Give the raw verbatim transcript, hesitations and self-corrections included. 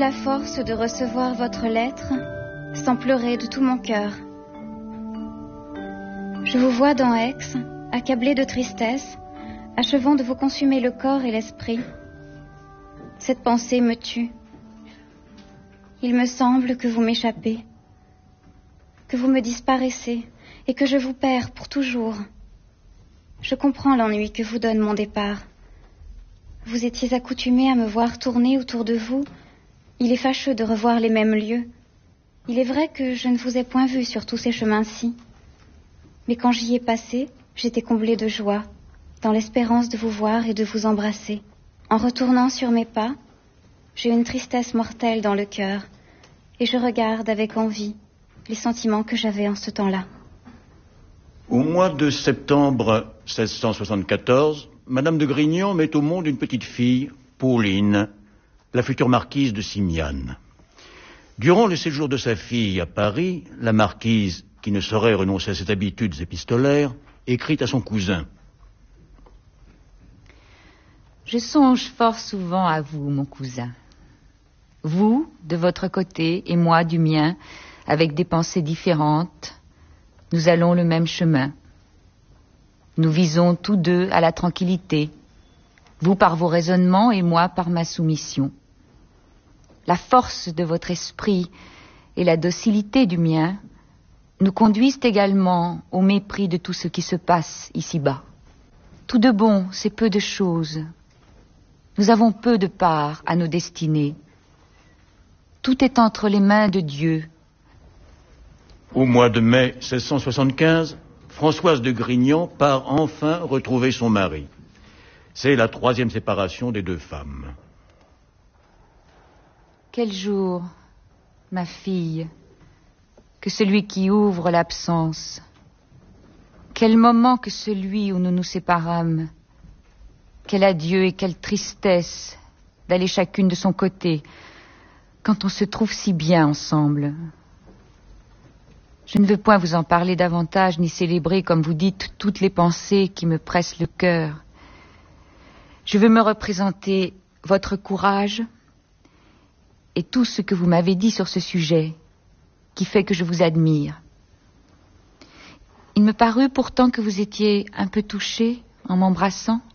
la force de recevoir votre lettre sans pleurer de tout mon cœur. Je vous vois dans Aix, accablé de tristesse, achevant de vous consumer le corps et l'esprit. Cette pensée me tue. Il me semble que vous m'échappez, que vous me disparaissez et que je vous perds pour toujours. Je comprends l'ennui que vous donne mon départ. Vous étiez accoutumé à me voir tourner autour de vous. Il est fâcheux de revoir les mêmes lieux. Il est vrai que je ne vous ai point vu sur tous ces chemins-ci. Mais quand j'y ai passé, j'étais comblée de joie, dans l'espérance de vous voir et de vous embrasser. En retournant sur mes pas, j'ai une tristesse mortelle dans le cœur, et je regarde avec envie les sentiments que j'avais en ce temps-là. Au mois de septembre seize cent soixante-quatorze, Madame de Grignan met au monde une petite fille, Pauline, la future marquise de Simiane. Durant le séjour de sa fille à Paris, la marquise, qui ne saurait renoncer à ses habitudes épistolaires, écrit à son cousin. Je songe fort souvent à vous, mon cousin. Vous, de votre côté, et moi du mien, avec des pensées différentes, nous allons le même chemin. Nous visons tous deux à la tranquillité, vous par vos raisonnements et moi par ma soumission. La force de votre esprit et la docilité du mien nous conduisent également au mépris de tout ce qui se passe ici-bas. Tout de bon, c'est peu de choses. Nous avons peu de part à nos destinées. Tout est entre les mains de Dieu. Au mois de mai seize cent soixante-quinze, Françoise de Grignan part enfin retrouver son mari. C'est la troisième séparation des deux femmes. Quel jour, ma fille, que celui qui ouvre l'absence. Quel moment que celui où nous nous séparâmes. Quel adieu et quelle tristesse d'aller chacune de son côté quand on se trouve si bien ensemble. Je ne veux point vous en parler davantage, ni célébrer, comme vous dites, toutes les pensées qui me pressent le cœur. Je veux me représenter votre courage et tout ce que vous m'avez dit sur ce sujet, qui fait que je vous admire. Il me parut pourtant que vous étiez un peu touché en m'embrassant.